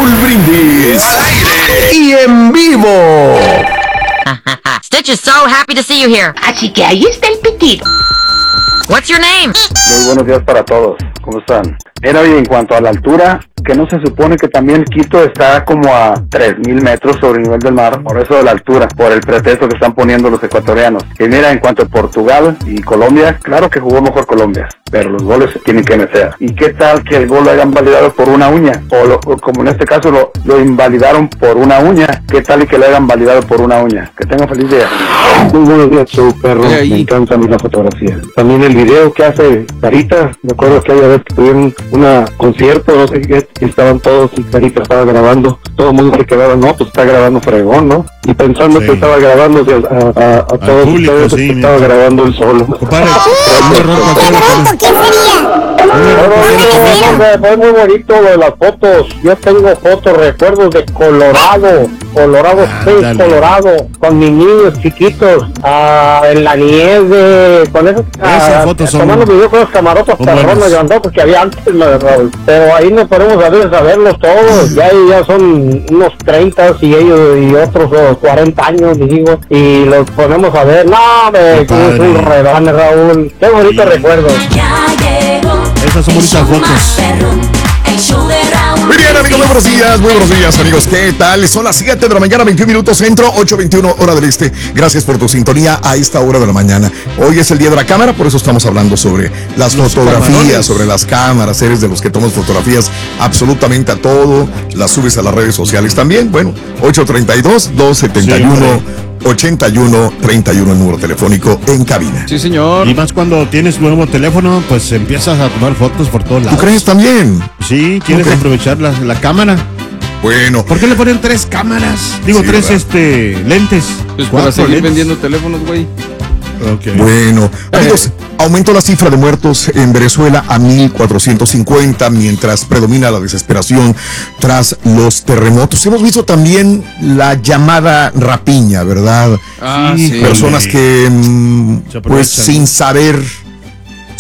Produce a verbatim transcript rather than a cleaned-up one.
Raúl Brindis al aire y en vivo. Stitch is so happy to see you here. Así que ahí está el pitido. What's your name? Muy buenos días para todos. ¿Cómo están? Era y en cuanto a la altura, que no se supone que también Quito está como a tres mil metros sobre el nivel del mar, por eso de la altura, por el pretexto que están poniendo los ecuatorianos. Y mira, en cuanto a Portugal y Colombia, claro que jugó mejor Colombia, pero los goles tienen que meter. ¿Y qué tal que el gol lo hayan validado por una uña? O, lo, o como en este caso lo, lo invalidaron por una uña, ¿qué tal y que lo hayan validado por una uña? Que tengan feliz día. Muy buenos días, show perro. Me encanta a mí la fotografía. También el video que hace Carita, me acuerdo que había vez que tuvieron una concierto, no sé qué, y estaban todos y Carita estaba grabando, todo el mundo se quedaba, no, pues está grabando fregón, ¿no? Y pensando sí. que estaba grabando a, a, a todos público, ustedes, sí, que estaba grabando el solo. Compadre, ¿Quién sería? Fue muy bonito lo de las fotos. Yo tengo fotos, recuerdos de Colorado, Colorado State, Colorado, con mis niños chiquitos, ah, en la nieve, con esos, esas fotos son tomando videos con los camarotes perrones grandotes que había antes, Raúl. Pero ahí nos ponemos a ver, a verlos todos, ya, ya son unos treinta y ellos y otros oh, cuarenta años, digo, y los ponemos a ver, no, me es un redane, Raúl. Qué bonito sí. recuerdo. Esas son bonitas fotos. Muy bien, amigos, muy buenos días, muy buenos días, amigos. ¿Qué tal? Son las siete de la mañana, veintiún minutos centro, ocho veintiuno hora del este. Gracias por tu sintonía a esta hora de la mañana. Hoy es el día de la cámara, por eso estamos hablando sobre las los fotografías, camarones. Sobre las cámaras. Eres de los que tomas fotografías absolutamente a todo. Las subes a las redes sociales también. Bueno, ocho treinta y dos, doscientos setenta y uno. ochenta y uno treinta y uno el número telefónico en cabina. Sí, señor. Y más cuando tienes nuevo teléfono, pues empiezas a tomar fotos por todos lados. ¿Tú crees también? Sí, tienes okay. que aprovechar la, la cámara. Bueno. ¿Por qué le ponen tres cámaras? Digo, sí, tres este lentes. Pues para seguir lentes? vendiendo teléfonos, güey. Okay. Bueno, amigos, aumentó la cifra de muertos en Venezuela a mil cuatrocientos cincuenta, mientras predomina la desesperación tras los terremotos. Hemos visto también la llamada rapiña, ¿verdad? Ah, sí. Personas que, pues, sin saber